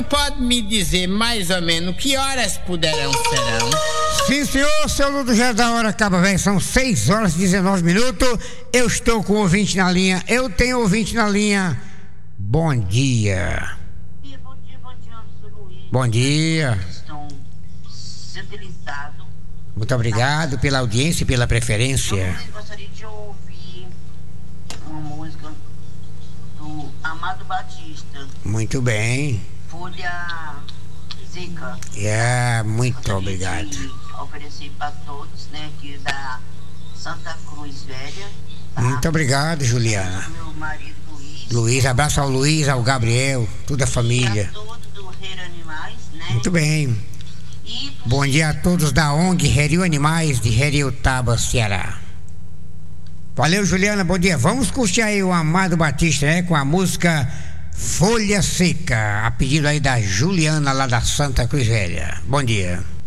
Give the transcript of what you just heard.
senhor pode me dizer mais ou menos que horas serão? Sim, senhor, seu Ludo, já é da hora, acaba, velho. São 6 horas e 19 minutos. Eu estou com o ouvinte na linha. Eu tenho ouvinte na linha. Bom dia. Bom dia, seu Luiz. Bom dia. Estão sintonizados. Muito obrigado pela audiência e pela preferência. Eu gostaria de ouvir uma música do Amado Batista. Muito bem. Folha Seca. Muito Gostaria obrigado. de oferecer para todos, né, aqui da Santa Cruz Velha. Tá? Muito obrigado, Juliana. Meu marido Luiz, abraço ao Luiz, ao Gabriel, toda a família. Para todos do Reiro Animais, né? Muito bem. E Bom dia a todos da ONG Rerio Animais de Heriotaba, Ceará. Valeu, Juliana, bom dia. Vamos curtir aí o Amado Batista, né? Com a música Folha Seca, a pedido aí da Juliana lá da Santa Cruz Velha. Bom dia.